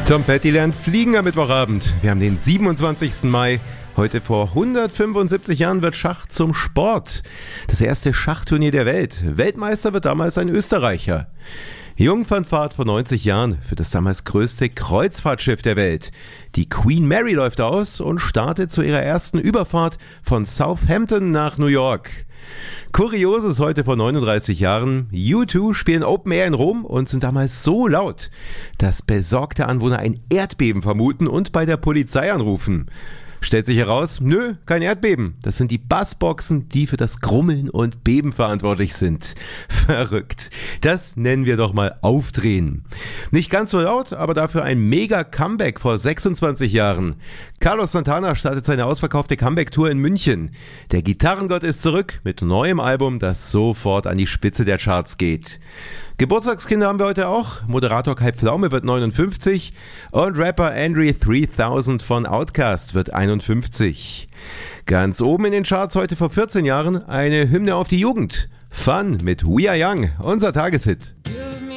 Tom Petty lernt fliegen am Mittwochabend. Wir haben den 27. Mai. Heute vor 175 Jahren wird Schach zum Sport. Das erste Schachturnier der Welt. Weltmeister wird damals ein Österreicher. Jungfernfahrt vor 90 Jahren für das damals größte Kreuzfahrtschiff der Welt. Die Queen Mary läuft aus und startet zu ihrer ersten Überfahrt von Southampton nach New York. Kurioses heute vor 39 Jahren. U2 spielen Open Air in Rom und sind damals so laut, dass besorgte Anwohner ein Erdbeben vermuten und bei der Polizei anrufen. Stellt sich heraus, nö, kein Erdbeben. Das sind die Bassboxen, die für das Grummeln und Beben verantwortlich sind. Verrückt. Das nennen wir doch mal Aufdrehen. Nicht ganz so laut, aber dafür ein Mega-Comeback vor 26 Jahren. Carlos Santana startet seine ausverkaufte Comeback-Tour in München. Der Gitarrengott ist zurück mit neuem Album, das sofort an die Spitze der Charts geht. Geburtstagskinder haben wir heute auch. Moderator Kai Pflaume wird 59 und Rapper Andre 3000 von Outkast wird 51. Ganz oben in den Charts heute vor 14 Jahren eine Hymne auf die Jugend. Fun mit We Are Young, unser Tageshit.